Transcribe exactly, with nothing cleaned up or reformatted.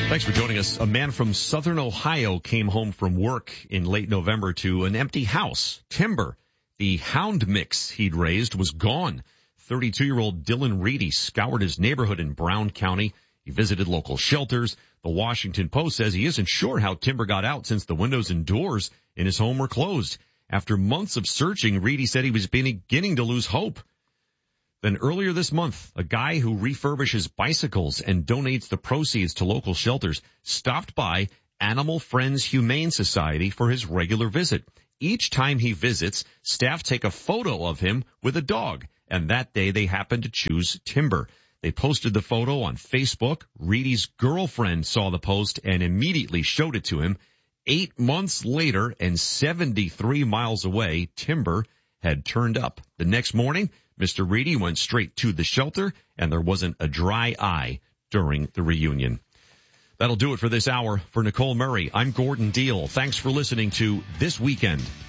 Thanks for joining us. A man from southern Ohio came home from work in late November to an empty house. Timber, the hound mix he'd raised, was gone. thirty-two-year-old Dylan Reedy scoured his neighborhood in Brown County. He visited local shelters. The Washington Post says he isn't sure how Timber got out since the windows and doors in his home were closed. After months of searching, Reedy said he was beginning to lose hope. Then earlier this month, a guy who refurbishes bicycles and donates the proceeds to local shelters stopped by Animal Friends Humane Society for his regular visit. Each time he visits, staff take a photo of him with a dog, and that day they happened to choose Timber. They posted the photo on Facebook. Reedy's girlfriend saw the post and immediately showed it to him. Eight months later and seventy-three miles away, Timber had turned up. The next morning, Mister Reedy went straight to the shelter, and there wasn't a dry eye during the reunion. That'll do it for this hour. For Nicole Murray, I'm Gordon Deal. Thanks for listening to This Weekend